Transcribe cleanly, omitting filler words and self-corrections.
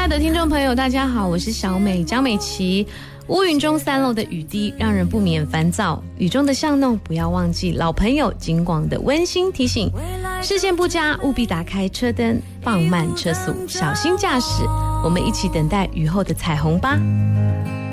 爱的听众朋友，大家好，我是小美江美琪。乌云中散落的雨滴让人不免烦躁，雨中的巷弄不要忘记老朋友警广的温馨提醒，视线不佳务必打开车灯，放慢车速，小心驾驶，我们一起等待雨后的彩虹吧。